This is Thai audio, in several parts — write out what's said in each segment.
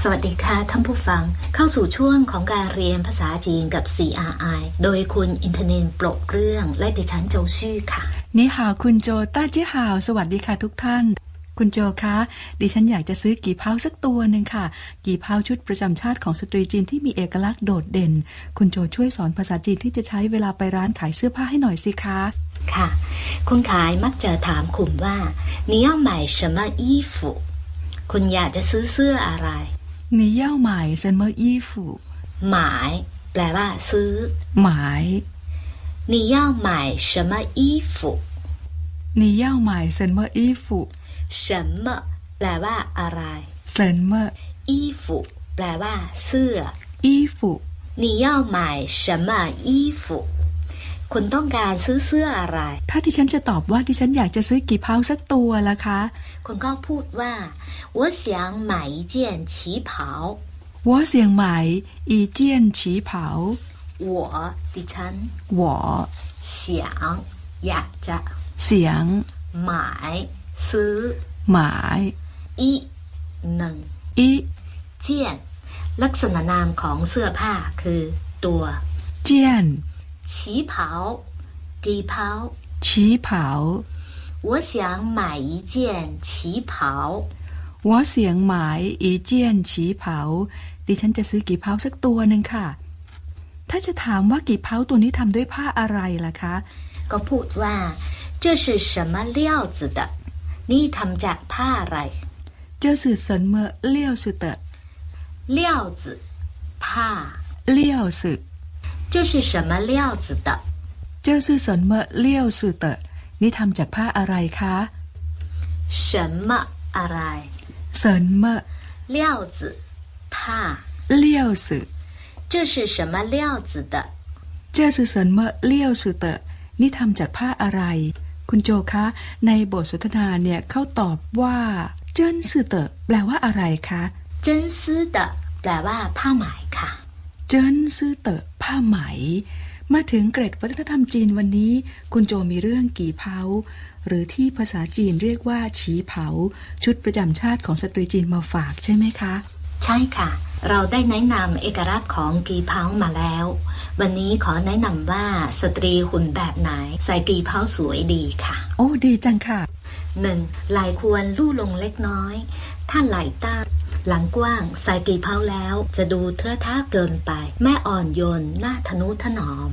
สวัสดีค่ะท่านผู้ฟังเข้าสู่ช่วงของการเรียนภาษาจีนกับ CRI โดยคุณอินทนินท์ ปรกเรื่องและดิฉันโจชื่อค่ะนี่ฮาวคุณโจต้าเจ้าฮาวสวัสดีค่ะทุกท่านคุณโจคะดิฉันอยากจะซื้อกี่เผาสักตัวหนึ่งค่ะกี่เผาชุดประจำชาติของสตรีจีนที่มีเอกลักษณ์โดดเด่นคุณโจช่วยสอนภาษาจีนที่จะใช้เวลาไปร้านขายเสื้อผ้าให้หน่อยสิคะค่ะคุณขายมักจะถามคุณว่า你要买什么衣服คุณอยากจะซื้อเสื้ออะไร你要买什么衣服หมายแปลว่าซื้อหมาย你要买什么衣服你要买什么衣服什么แปลว่าอะไร什么衣服แปลว่าเสื้อ衣服你要买什么衣服คุณต้องการซื้อเสื้ออะไรถ้าดิฉันจะตอบว่าดิฉันอยากจะซื้อกี่เผาสักตัวล่ะคะคุณก็พูดว่า我想买一件旗袍我想买一件旗袍我ดิฉัน我想อยากจะ想หมายซื้อหมายอีหนึ่งอีเจียนลักษณะนามของเสื้อผ้าคือตัวเจียน旗袍กี่เผา旗袍我想买一件旗袍我想买一件旗袍ดิฉันจะซื้อกี่เผาสักตัวหนึ่งค่ะถ้าจะถามว่ากี่เผาตัวนี้ทำด้วยผ้าอะไรล่ะคะก็พูดว่า这是什么料子的นี่ทำจากผ้าอะไร这是什么料子的料子ผ้า料子这是什么料子的这是什么料子的นี่ทำจากผ้าอะไรคะ什么อะไร什么料子ผ้า料子这是什么料子的这是什么料子的นี่ทำจากผ้าอะไรคุณโจคะในบทสนทนาเนี่ยเขาตอบว่าเจิ้นซื่อเต๋อแปลว่าอะไรคะเจิ้นซื่อเต๋อแปลว่าผ้าไหมค่ะเจิ้นซื่อเต๋อผ้าไหมมาถึงเกร็ดวัฒนธรรมจีนวันนี้คุณโจมีเรื่องกี่เผาหรือที่ภาษาจีนเรียกว่าฉีเผาชุดประจำชาติของสตรีจีนมาฝากใช่ไหมคะใช่ค่ะเราได้แนะนำเอกลักษณ์ของกี่เผามาแล้ววันนี้ขอแนะนำว่าสตรีหุ่นแบบไหนใส่กี่เผาสวยดีค่ะโอ้ดีจังค่ะ 1. ไหล่ควรลู่ลงเล็กน้อยถ้าไหล่ตั้งหลังกว้างใส่กี่เผาแล้วจะดูเทื่อท่าเกินไปแม่อ่อนโยนหน้าทนุถนอม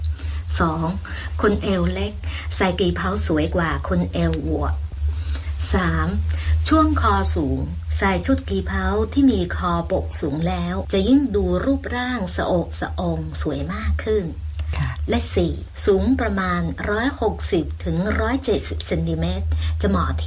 2. คนเอวเล็กใส่กี่เผาสวยกว่าคนเอวอวบ 3. ช่วงคอสูงใส่ชุดกี่เผาที่มีคอปกสูงแล้วจะยิ่งดูรูปร่างสะอกสะองสวยมากขึ้นและ 4. สูงประมาณ160 ถึง 170 เซนติเมตรจะเหมาะ